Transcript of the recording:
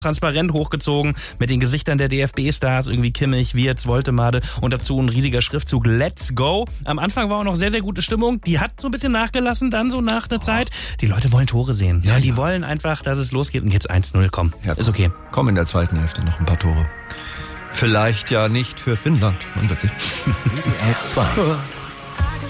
transparent hochgezogen mit den Gesichtern der DFB-Stars, irgendwie Kimmich, Wirtz, Woltemade und dazu ein riesiger Schriftzug Let's Go. Am Anfang war auch noch sehr, sehr gute Stimmung. Die hat so ein bisschen nachgelassen dann so nach der Zeit. Die Leute wollen Tore sehen. Ja, die wollen einfach, dass es losgeht. Und jetzt 1-0, komm. Ja, ist okay. Komm in der zweiten Hälfte noch ein paar Tore. Vielleicht ja nicht für Finnland. Man wird sehen. RTL 2.